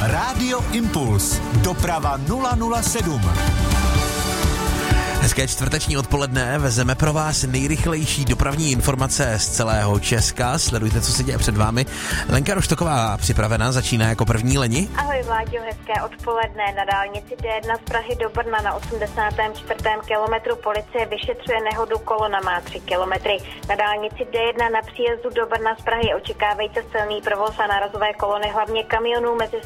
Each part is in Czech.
Rádio Impuls. Doprava 007. Hezké čtvrteční odpoledne, vezeme pro vás nejrychlejší dopravní informace z celého Česka. Sledujte, co se děje před vámi. Lenka Roštoková připravena, začíná jako první Leni. Ahoj Vláďo, hezké odpoledne. Na dálnici D1 z Prahy do Brna na 84. kilometru policie vyšetřuje nehodu, kolona má 3 kilometry. Na dálnici D1 na příjezdu do Brna z Prahy očekávejte silný provoz a nárazové kolony, hlavně kamionů mezi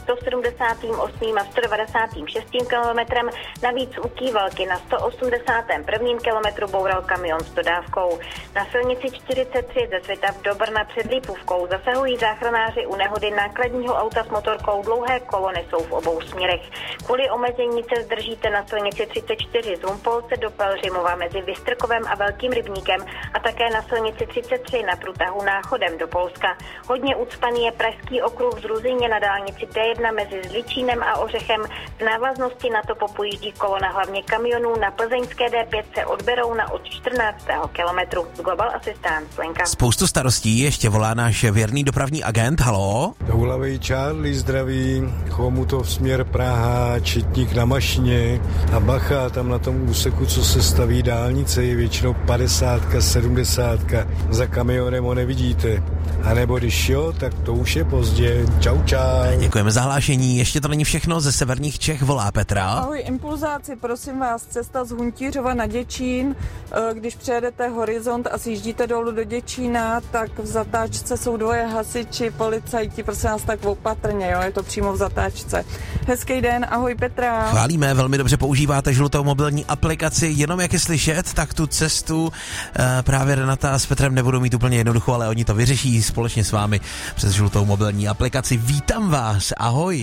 178. a 196. kilometrem. Navíc u Kývalky na 181. kilometru boural kamion s dodávkou. Na silnici 43 ze Svitav do Brna před Lípůvkou zasahují záchranáři u nehody nákladního auta s motorkou, dlouhé kolony jsou v obou směrech. Kvůli omezení se zdržíte na silnici 34 z Humpolce do Pelřimova mezi Vystrkovem a Velkým Rybníkem a také na silnici 33 na průtahu Náchodem do Polska. Hodně ucpaný je pražský okruh v Ruzíně na dálnici D1 mezi Zličínem a Ořechem. V návaznosti na to popojíždí kolona hlavně kamionů. Na plzeňské D5 se odberou na od 14. kilometru. Global Assistance, Lenka. Spoustu starostí ještě volá náš věrný dopravní agent. Haló? Toulavej Charlie zdraví, Chomutov směr Praha, Četník na Mašině a bacha, tam na tom úseku, co se staví dálnice, je většinou 50, 70, za kamionem ho nevidíte. A nebo když jo, tak to už je pozdě. Čau. Děkujeme za hlášení. Ještě to není všechno, ze severních Čech volá Petra. Ahoj impulzáci, prosím vás, cesta z Huntířova na Děčín, když přejedete Horizont a sjíždíte dolů do Děčína, tak v zatáčce jsou dvoje hasiči, policajti, prosím vás, tak opatrně, jo, je to přímo v zatáčce. Hezký den, ahoj Petra. Chválíme, velmi dobře používáte žlutou mobilní aplikaci, jenom jak je slyšet, tak tu cestu právě Renata s Petrem nebudou mít úplně jednoduchou, ale oni to vyřeší společně s vámi přes žlutou mobilní aplikaci. Vítám vás, ahoj.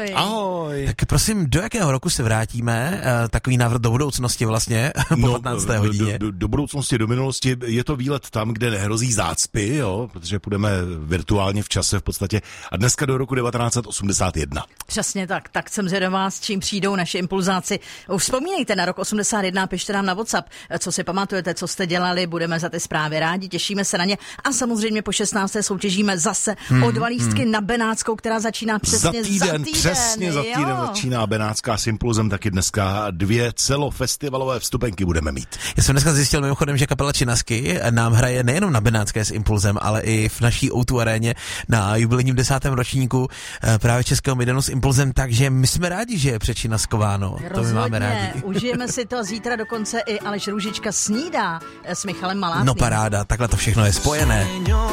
Ahoj. Tak prosím, do jakého roku se vrátíme? Takový návrat do budoucnosti vlastně, po 15. hodině. Do budoucnosti, do minulosti je to výlet tam, kde nehrozí zácpy, jo, protože půjdeme virtuálně v čase v podstatě. A dneska do roku 1981. Přesně tak, tak jsem zvědavá, s čím přijdou naši impulzáci. Už vzpomínejte na rok 81, pište nám na WhatsApp, co si pamatujete, co jste dělali, budeme za ty zprávy rádi, těšíme se na ně. A samozřejmě po 16. soutěžíme zase o 2 lístky na Benátskou, která začíná přesně za týden. Přesně za týden začíná Benátská s Impulzem, taky dneska 2 celofestivalové vstupenky budeme mít. Já jsem dneska zjistil mimochodem, že kapela Činasky nám hraje nejenom na Benátské s Impulzem, ale i v naší O2 aréně na jubilejním 10. ročníku právě českého Maidenu s Impulzem, takže my jsme rádi, že je přečinaskováno. To my máme rádi. Užijeme si to, zítra dokonce i Aleš Růžička snídá s Michalem Malátným. No paráda, takhle to všechno je spojené.